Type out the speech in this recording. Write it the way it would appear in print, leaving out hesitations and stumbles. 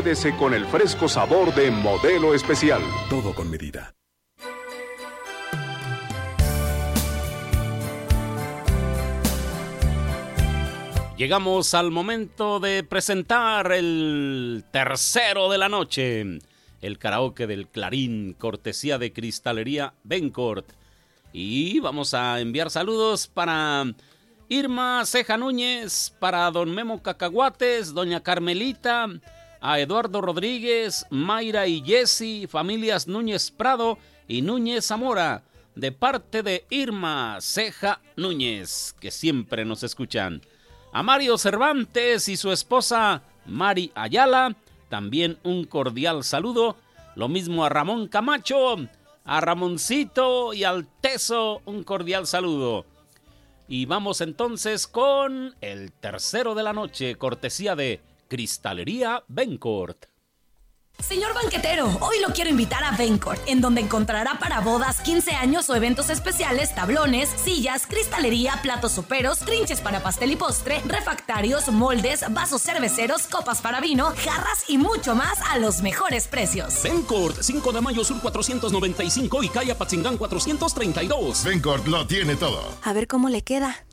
quédese con el fresco sabor de Modelo Especial. Todo con medida. Llegamos al momento de presentar el tercero de la noche, el karaoke del Clarín, cortesía de Cristalería Bencourt. Y vamos a enviar saludos para Irma Ceja Núñez, para don Memo Cacahuates, doña Carmelita, a Eduardo Rodríguez, Mayra y Jessy, familias Núñez Prado y Núñez Zamora, de parte de Irma Ceja Núñez, que siempre nos escuchan. A Mario Cervantes y su esposa Mari Ayala, también un cordial saludo. Lo mismo a Ramón Camacho, a Ramoncito y al Teso, un cordial saludo. Y vamos entonces con el tercero de la noche, cortesía de Cristalería Bencourt. Señor banquetero, hoy lo quiero invitar a Bencourt, en donde encontrará para bodas, 15 años o eventos especiales, tablones, sillas, cristalería, platos soperos, trinches para pastel y postre, refractarios, moldes, vasos cerveceros, copas para vino, jarras y mucho más a los mejores precios. Bencourt, 5 de mayo sur 495 y calle Apatzingán 432. Bencourt lo tiene todo. A ver cómo le queda.